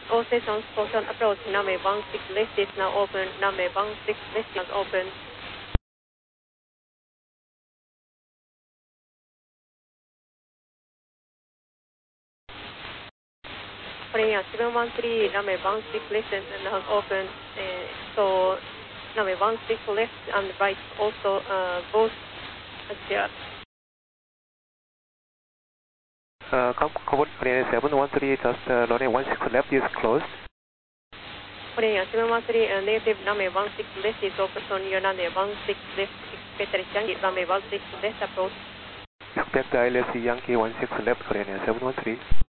all stations, Kosan approach, runway 16 left is now open, runway 16 left is open. Korea 713, runway 16 left and has open, so runway 16 left and right also both clear. Korea 713, just runway 16 left is closed. Korea 713, negative runway 16 left is open on your runway 16 left, expect Yankee runway 16 left approach. Expect ILS Yankee 16 left, Korea 713.